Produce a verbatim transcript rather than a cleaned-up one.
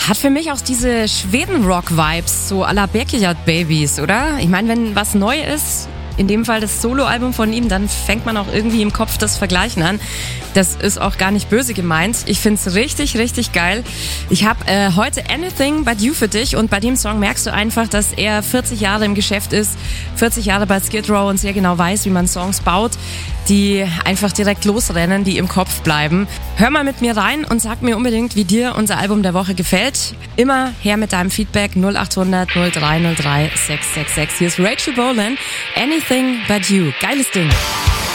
Hat für mich auch diese Schweden-Rock-Vibes, so à la Backyard Babies, oder? Ich meine, wenn was neu ist, in dem Fall das Soloalbum von ihm, dann fängt man auch irgendwie im Kopf das Vergleichen an. Das ist auch gar nicht böse gemeint. Ich find's richtig, richtig geil. Ich habe äh, heute Anything But You für dich und bei dem Song merkst du einfach, dass er vierzig Jahre im Geschäft ist, vierzig Jahre bei Skid Row und sehr genau weiß, wie man Songs baut, die einfach direkt losrennen, die im Kopf bleiben. Hör mal mit mir rein und sag mir unbedingt, wie dir unser Album der Woche gefällt. Immer her mit deinem Feedback null acht hundert null drei null drei sechs sechs sechs. Hier ist Rachel Bolan, Anything But You. Geiles Ding.